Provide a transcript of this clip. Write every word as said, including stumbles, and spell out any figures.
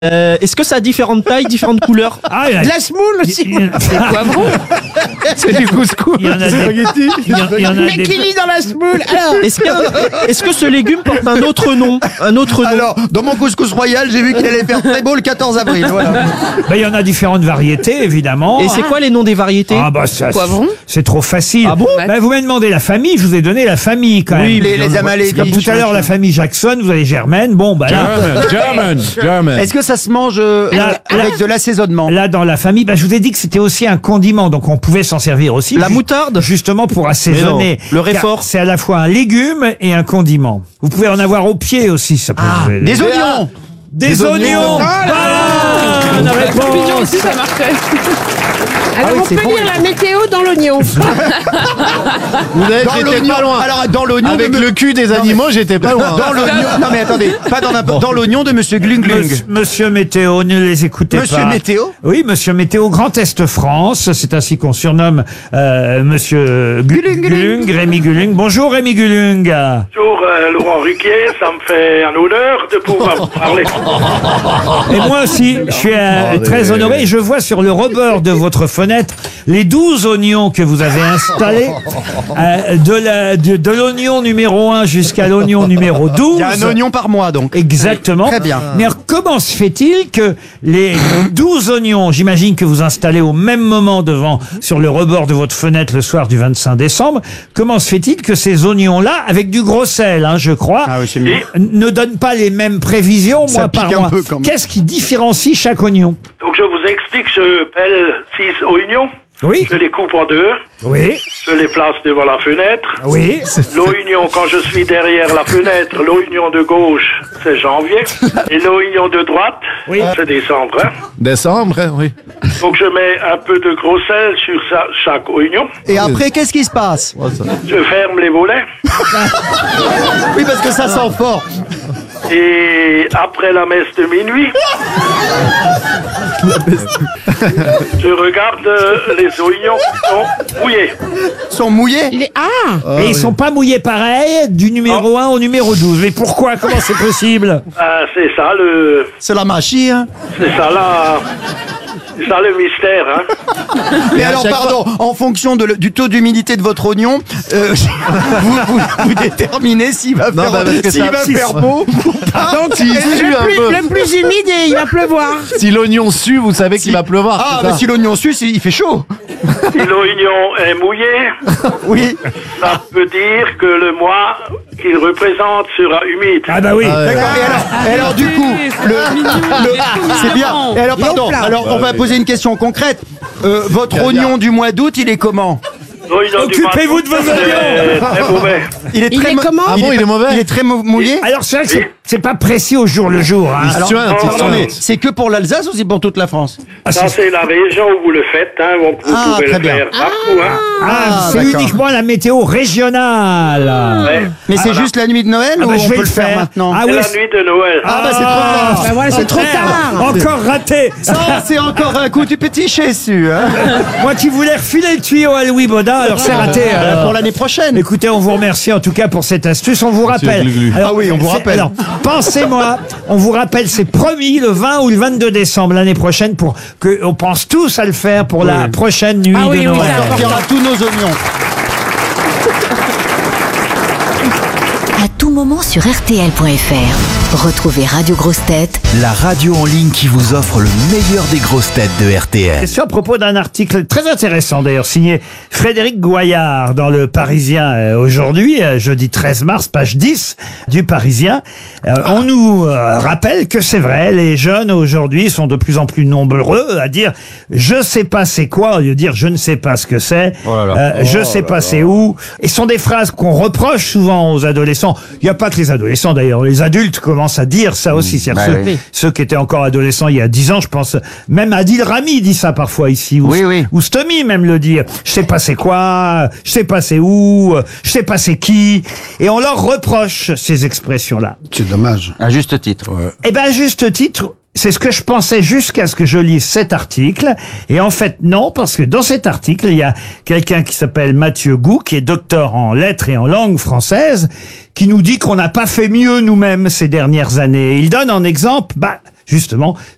Euh, Est-ce que ça a différentes tailles, différentes couleurs? Ah, il y a- De la semoule aussi. il y a- C'est poivron. C'est du couscous. il y en a des, il y en- il y en a Mais des- qui lit dans la semoule? Alors, Est-ce que, est-ce que ce légume porte un autre nom? Un autre nom? Alors, dans mon couscous royal, j'ai vu qu'il allait faire très beau le quatorze avril. Voilà. Ben, il y en a différentes variétés, évidemment. Et c'est quoi les noms des variétés? Ah bah ça, Poivron. c'est trop facile. Ah bon? Ben, vous m'avez demandé la famille, je vous ai donné la famille quand Oui, même. les, les Amalédites. Comme tout à l'heure, la famille Jackson, vous avez Germaine. Bon, bah là, German, German, German. Est-ce que ça se mange euh, Là, avec de l'assaisonnement? là dans la famille, bah, je vous ai dit que c'était aussi un condiment, donc on pouvait s'en servir aussi. La Ju- moutarde? Justement pour assaisonner. Mais non, le réfort. Car c'est à la fois un légume et un condiment. Vous pouvez en avoir au pied aussi, ça peut vous aider. Des oignons. Des, des oignons. oignons. Voilà, bonne réponse. Mignon aussi, ça marcherait. alors oui, on c'est peut bon. lire la météo dans l'oignon. Vous avez, Dans j'étais l'oignon. pas loin. Alors, dans l'oignon. Avec de me- le cul des animaux, j'étais pas loin. Dans l'oignon. Non, mais attendez. Pas dans n'importe. Dans l'oignon de Monsieur Glung Glung. Monsieur, Monsieur Météo, ne les écoutez Monsieur pas. Météo? Oui, Monsieur Météo, Grand Est France, c'est ainsi qu'on surnomme euh, Monsieur Gu- Gulung, Rémi Gulung. Bonjour Rémi Gulung. Bonjour euh, Laurent Ruquier, ça me fait un honneur de pouvoir vous parler. Et moi aussi, je suis euh, très honoré. Je vois sur le rebord de votre fenêtre les douze oignons que vous avez installés, euh, de la- de- de l'oignon numéro un jusqu'à l'oignon numéro douze. Il y a un oignon par mois, donc. Exactement. Très bien. Mais alors, comment se fait-il que les douze oignons, j'imagine que vous installez au même moment devant, sur le rebord de votre fenêtre le soir du vingt-cinq décembre, comment se fait-il que ces oignons-là, avec du gros sel, hein, je crois, Ah oui, c'est mieux. ne donnent pas les mêmes prévisions Ça mois par pique un mois? peu, quand même. Qu'est-ce qui différencie chaque oignon? Donc je vous explique, je pèle six oignons, Oui, je les coupe en deux, oui, je les place devant la fenêtre. oui. L'oignon, quand je suis derrière la fenêtre, l'oignon de gauche, c'est janvier. Et l'oignon de droite, Oui. c'est décembre. Hein. Décembre, hein, oui. Donc je mets un peu de gros sel sur sa- chaque oignon. Et après, qu'est-ce qui se passe? Je ferme les volets. Oui, parce que ça sent fort. Et après la messe de minuit, je regarde euh, les oignons qui sont mouillés. Ils sont mouillés. Il est- Ah, Et ils sont pas mouillés pareil du numéro un au numéro douze. Mais pourquoi? Comment c'est possible? Ah, c'est ça le, C'est la machine. Hein. c'est ça là, c'est ça le mystère. Hein. Mais à alors, chaque pardon, en fonction de le- du taux d'humidité de votre oignon, euh, vous, vous, vous déterminez s'il va Non, faire, bah, parce que s'il ça- va si- faire beau ou pas. donc s'il le, sue un plus, peu. le plus humide, et il va pleuvoir. Si l'oignon sue, vous savez qu'il va pleuvoir. Ah, c'est mais ça. si l'oignon suce, il fait chaud. Si l'oignon est mouillé, Oui. ça peut dire que le mois qu'il représente sera humide. Ah bah oui. Ah ouais. D'accord. Et alors, et alors, du coup, le, le- c'est bien. Et alors, pardon. plat. Alors, on va poser une question concrète. Euh, votre oignon du mois d'août, il est comment? L'oignon du Occupez-vous mois de vos d'août, c'est très mauvais. Il est Il très est mo- comment Ah bon, il est mauvais. Il est très mou- mouillé. Alors c'est vrai que c'est- c'est pas précis au jour le jour. Hein. Il se Alors, suinte, il se pardon, mais suinte. c'est que pour l'Alsace ou c'est pour toute la France? Ah, Ça, c'est c'est la région où vous le faites. Hein, donc vous Ah, pouvez très le bien. faire partout. Hein. ah, Ah, c'est d'accord. uniquement la météo régionale. Ouais. Mais c'est juste la nuit de Noël Ah ou bah, on je vais peut le faire, maintenant? Ah C'est oui. la c'est- nuit de Noël. Ah, bah c'est trop tard. Bah voilà, c'est trop tard. Encore raté. Ça, c'est encore un coup du petit chésu. Hein. Moi qui voulais refiler le tuyau à Louis Baudin, alors c'est raté. Euh, alors. pour l'année prochaine. Écoutez, on vous remercie en tout cas pour cette astuce. On vous rappelle. Glu-Glu. Ah oui, on vous c'est- rappelle. Alors, pensez-moi, on vous rappelle, c'est promis le vingt ou le vingt-deux décembre l'année prochaine pour que on pense tous à le faire pour la prochaine nuit Ah oui, de oui, Noël. c'est On sortira tous nos oignons. À tout moment sur R T L point F R. Retrouvez Radio Grosses Têtes La radio en ligne qui vous offre le meilleur des grosses têtes de R T L. Question à propos d'un article très intéressant d'ailleurs signé Frédéric Goyard dans le Parisien euh, aujourd'hui, euh, jeudi treize mars, page dix du Parisien. Euh, on nous euh, rappelle que c'est vrai, les jeunes aujourd'hui sont de plus en plus nombreux à dire je sais pas c'est quoi au lieu de dire je ne sais pas ce que c'est, euh, je sais pas c'est où. Et ce sont des phrases qu'on reproche souvent aux adolescents. Il n'y a pas que les adolescents d'ailleurs, les adultes commencent à dire ça aussi. C'est-à-dire bah ceux, oui. ceux qui étaient encore adolescents il y a dix ans, je pense, même Adil Rami dit ça parfois ici. Ou, Oui, oui. ou Stomy même le dit. Je sais pas c'est quoi, je sais pas c'est où, je sais pas c'est qui. Et on leur reproche ces expressions-là. C'est dommage. À juste titre. Eh ben, à juste titre, c'est ce que je pensais jusqu'à ce que je lise cet article. Et en fait, non, parce que dans cet article, il y a quelqu'un qui s'appelle Mathieu Gou, qui est docteur en lettres et en langue française, qui nous dit qu'on n'a pas fait mieux nous-mêmes ces dernières années. Il donne en exemple, bah, justement,